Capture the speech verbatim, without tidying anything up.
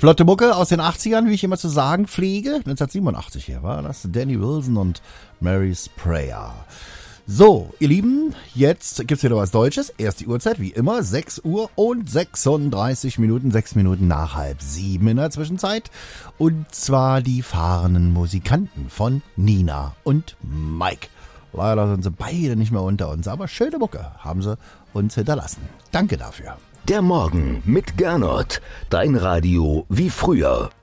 Flotte Mucke aus den achtzigern, wie ich immer zu sagen pflege. neunzehnhundertsiebenundachtzig hier war das. Danny Wilson und Mary's Prayer. So, ihr Lieben, jetzt gibt's wieder was Deutsches. Erst die Uhrzeit, wie immer, sechs Uhr und sechsunddreißig Minuten, sechs Minuten nach halb sieben in der Zwischenzeit. Und zwar die fahrenden Musikanten von Nina und Mike. Leider sind sie beide nicht mehr unter uns, aber schöne Mucke haben sie uns hinterlassen. Danke dafür. Der Morgen mit Gernot. Dein Radio wie früher.